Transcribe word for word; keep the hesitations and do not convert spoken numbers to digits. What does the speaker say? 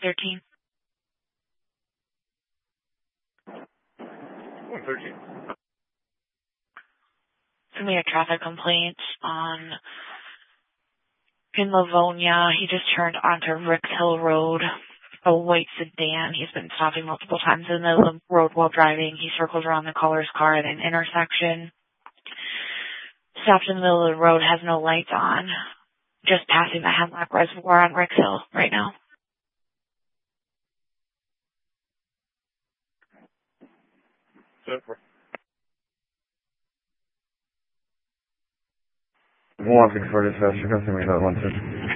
thirteen. one thirteen. Somebody had traffic complaints on in Livonia. He just turned onto Ricks Hill Road, a white sedan. He's been stopping multiple times in the middle of the road while driving. He circles around the caller's car at an intersection. Stopped in the middle of the road, has no lights on. Just passing the Hemlock Reservoir on Ricks Hill right now. Super. one six four dispatch, you're going to me that one two.